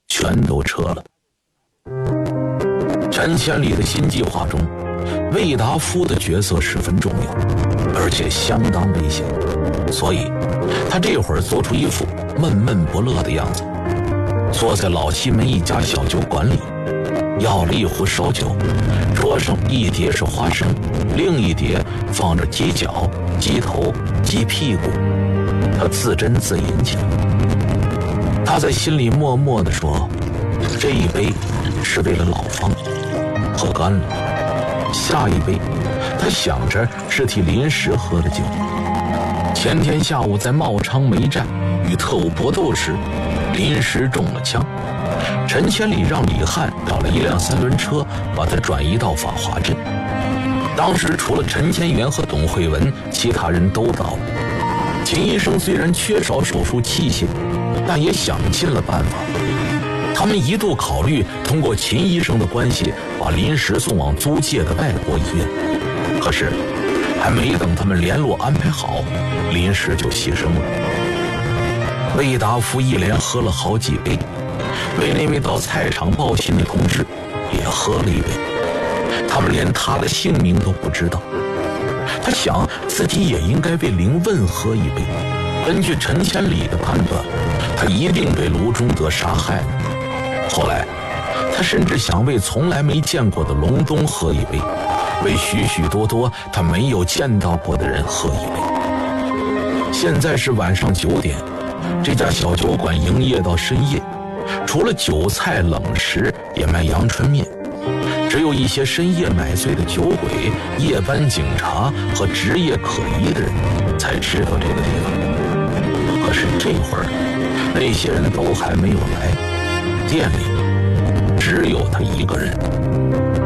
全都撤了。陈千里的新计划中，魏达夫的角色十分重要，而且相当危险，所以他这会儿做出一副闷闷不乐的样子，坐在老西门一家小酒馆里，要了一壶烧酒，桌上一碟是花生，另一碟放着鸡脚、鸡头、鸡屁股，他自斟自饮起来。他在心里默默地说，这一杯是为了老方，喝干了。下一杯他想着是替临时喝的酒。前天下午在茂昌梅站与特务搏斗时，临时中了枪，陈千里让李汉找了一辆3轮车把他转移到法华镇。当时除了陈千元和董慧文，其他人都到了。秦医生虽然缺少手术器械，但也想尽了办法。他们一度考虑通过秦医生的关系把临时送往租界的外国医院，可是还没等他们联络安排好，临时就牺牲了。魏达夫一连喝了好几杯，为那位到菜场报信的同志也喝了一杯，他们连他的姓名都不知道。他想自己也应该为林问喝一杯，根据陈千里的判断，他一定被卢中德杀害了。后来他甚至想为从来没见过的隆冬喝一杯，为许许多多他没有见到过的人喝一杯。现在是晚上9点，这家小酒馆营业到深夜，除了酒菜冷食，也卖阳春面。只有一些深夜买醉的酒鬼、夜班警察和职业可疑的人才知道这个地方。可是这会儿那些人都还没有来，店里只有他一个人。